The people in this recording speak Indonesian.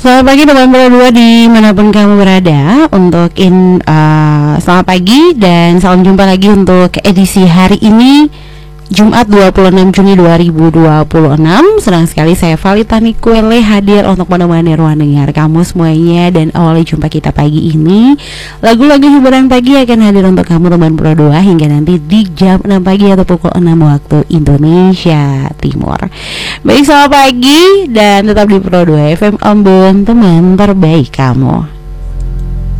Selamat pagi teman berdua dimanapun kamu berada. Selamat pagi dan salam jumpa lagi untuk edisi hari ini, Jumat 26 Juni 2026. Senang sekali saya Valita Nikuele hadir untuk menemani ruang dengar kamu semuanya. Dan awali jumpa kita pagi ini, lagu-lagu hiburan pagi akan hadir untuk kamu teman berdua hingga nanti di jam 6 pagi atau pukul 6 waktu Indonesia Timur. Baik, selamat pagi dan tetap di Pro 2 FM Ambon, teman terbaik kamu.